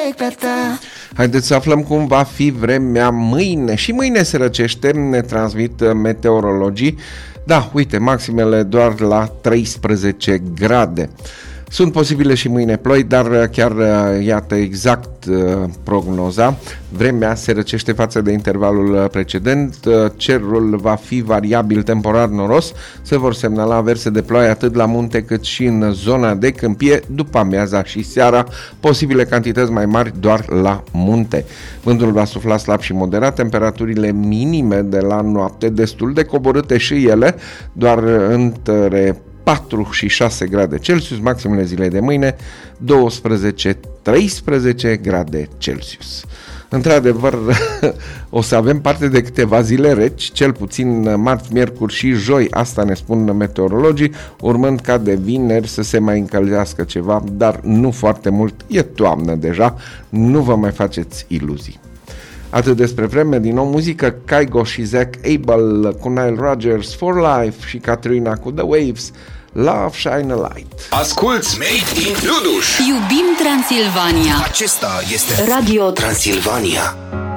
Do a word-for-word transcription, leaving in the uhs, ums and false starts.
Haideți să aflăm cum va fi vremea mâine. Și mâine se răcește, ne transmit meteorologii. Da, uite, maximele doar la treisprezece grade. Sunt posibile și mâine ploi, dar chiar iată exact prognoza. Vremea se răcește față de intervalul precedent, cerul va fi variabil temporar noros, se vor semnala averse de ploaie atât la munte cât și în zona de câmpie, după amiaza și seara, posibile cantități mai mari doar la munte. Vântul va sufla slab și moderat, temperaturile minime de la noapte destul de coborâte și ele, doar între patru și șase grade Celsius, maximele zilei de mâine douăsprezece treisprezece grade Celsius. Într-adevăr, o să avem parte de câteva zile reci, cel puțin marți, miercuri și joi, asta ne spun meteorologii, urmând ca de vineri să se mai încălzească ceva, dar nu foarte mult, e toamnă deja, nu vă mai faceți iluzii. Atât despre vreme, din nou muzică, Kygo și Zach Abel cu Nile Rodgers, For Life și Katrina cu The Waves, Love Shine a Light. Asculți Made in Luduș. Iubim Transilvania. Acesta este Radio Transilvania.